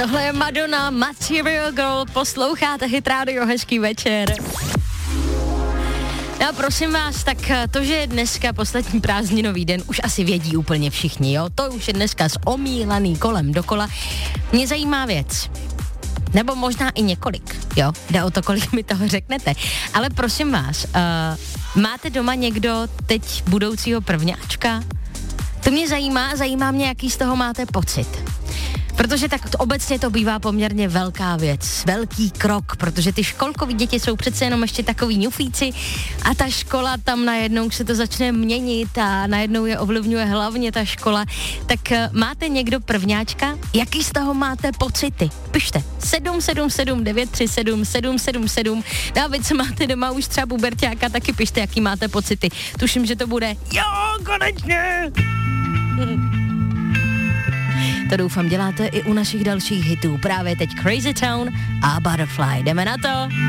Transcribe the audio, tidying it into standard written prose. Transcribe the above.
Tohle je Madonna, Material Girl, posloucháte Hit Radio, hezký večer. No prosím vás, tak to, že je dneska poslední prázdninový den, už asi vědí úplně všichni, jo? To už je dneska omílaný kolem dokola. Mě zajímá věc. Nebo možná i několik, jo? Jde o to, kolik mi toho řeknete. Ale prosím vás, máte doma někdo teď budoucího prvňáčka? To mě zajímá mě, jaký z toho máte pocit. Protože tak obecně to bývá poměrně velká věc, velký krok, protože ty školkový děti jsou přece jenom ještě takový ňufíci a ta škola tam najednou se to začne měnit a najednou je ovlivňuje hlavně ta škola. Tak máte někdo prvňáčka? Jaký z toho máte pocity? Pište 777 937 777. Dávid, co máte doma už třeba puberťáka, taky pište, jaký máte pocity. Tuším, že to bude jo, konečně! To doufám děláte i u našich dalších hitů. Právě teď Crazy Town a Butterfly. Jdeme na to!